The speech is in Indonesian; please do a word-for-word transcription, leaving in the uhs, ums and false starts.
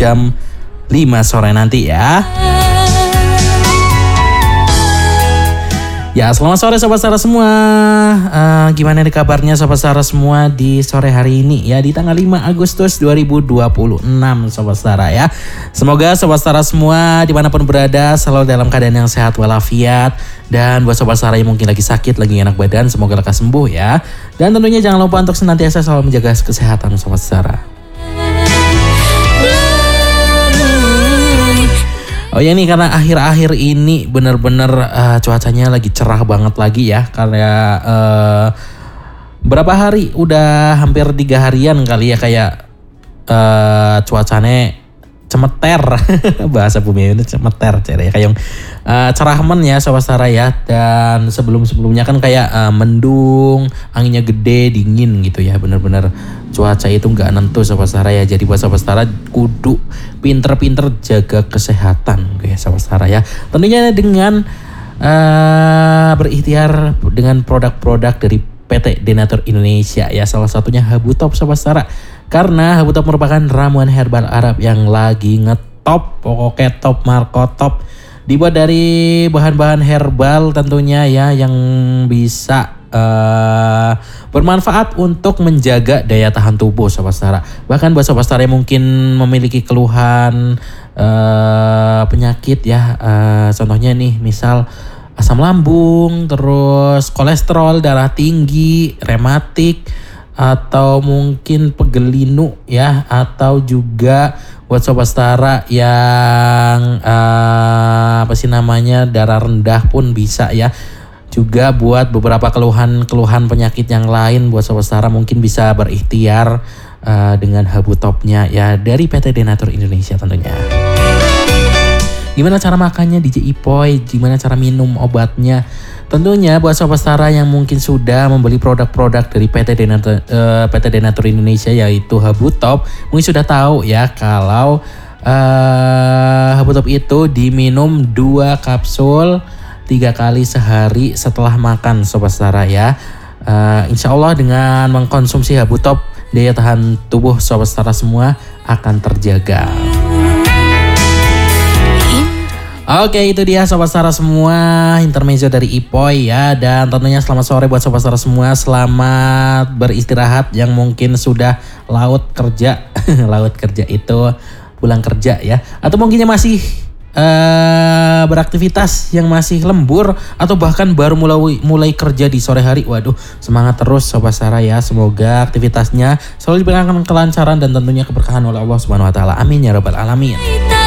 jam lima sore nanti ya. Ya, selamat sore Sobat Sara semua. Uh, gimana nih kabarnya Sobat Sara semua di sore hari ini ya, di tanggal lima Agustus dua ribu dua puluh enam Sobat Sara ya. Semoga Sobat Sara semua dimanapun berada selalu dalam keadaan yang sehat walafiat. Dan buat Sobat Sara yang mungkin lagi sakit, lagi enak badan, semoga lekas sembuh ya. Dan tentunya jangan lupa untuk senantiasa selalu menjaga kesehatan Sobat Sara. Oh ya nih, karena akhir-akhir ini bener-bener uh, cuacanya lagi cerah banget lagi ya. Karena uh, berapa hari, udah hampir tiga harian kali ya kayak uh, cuacanya cemeter. Bahasa bumi itu cemeter ya, kayak uh, cerah men ya Sobat Sara ya. Dan sebelum-sebelumnya kan kayak uh, mendung, anginnya gede, dingin gitu ya. Bener-bener cuaca itu gak nentu Sobat Sara ya. Jadi buat Sobat Sara kudu pinter-pinter jaga kesehatan ya Sobat Sara ya. Tentunya dengan uh, berikhtiar dengan produk-produk dari P T Denatur Indonesia ya. Salah satunya Habutop Sobat Sara. Karena Habutop merupakan ramuan herbal Arab yang lagi ngetop, pokoknya top marko top. Dibuat dari bahan-bahan herbal tentunya ya, yang bisa uh, bermanfaat untuk menjaga daya tahan tubuh Sobat Sara. Bahkan buat Sobat Sara yang mungkin memiliki keluhan uh, penyakit ya, uh, contohnya nih misal asam lambung, terus kolesterol, darah tinggi, rematik, atau mungkin pegelinu ya, atau juga buat Sobat Sara yang uh, apa sih namanya darah rendah pun bisa ya. Juga buat beberapa keluhan-keluhan penyakit yang lain buat Sobat Sara mungkin bisa berikhtiar uh, dengan Habutopnya ya dari P T Denatur Indonesia tentunya. Gimana cara makannya D J Ipoy, gimana cara minum obatnya? Tentunya buat Sobat Sara yang mungkin sudah membeli produk-produk dari P T Denatur, uh, P T Denatur Indonesia yaitu Habutop, mungkin sudah tahu ya kalau uh, Habutop itu diminum dua kapsul tiga kali sehari setelah makan Sobat Sara ya. Uh, insya Allah dengan mengkonsumsi Habutop, daya tahan tubuh Sobat Sara semua akan terjaga. Oke, itu dia Sobat Sara semua, intermezzo dari Ipoy ya. Dan tentunya selamat sore buat Sobat Sara semua. Selamat beristirahat yang mungkin sudah laut kerja. Laut kerja itu pulang kerja ya. Atau mungkinnya masih uh, beraktivitas yang masih lembur, atau bahkan baru mulai mulai kerja di sore hari. Waduh, semangat terus Sobat Sara ya. Semoga aktivitasnya selalu diberikan kelancaran dan tentunya keberkahan oleh Allah Subhanahu wa taala. Amin ya rabbal alamin.